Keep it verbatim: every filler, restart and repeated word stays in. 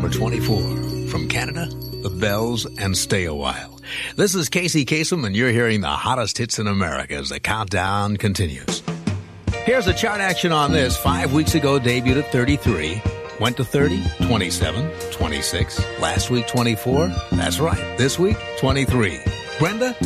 number twenty-four. From Canada, The Bells and Stay a While. This is Casey Kasem, and you're hearing the hottest hits in America as the countdown continues. Here's the chart action on this. Five weeks ago, debuted at thirty-three. Went to thirty, twenty-seven, twenty-six. Last week, twenty-four. That's right. This week, twenty-three. Brenda?